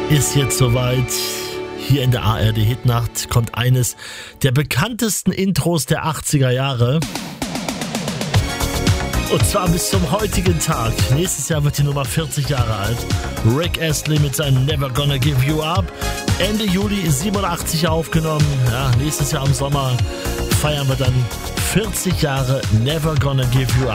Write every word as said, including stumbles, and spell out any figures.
Ist jetzt soweit. Hier in der A R D Hitnacht kommt eines der bekanntesten Intros der achtziger Jahre. Und zwar bis zum heutigen Tag. Nächstes Jahr wird die Nummer vierzig Jahre alt. Rick Astley mit seinem Never Gonna Give You Up. Ende Juli siebenundachtzig aufgenommen. Ja, nächstes Jahr im Sommer feiern wir dann vierzig Jahre Never Gonna Give You Up.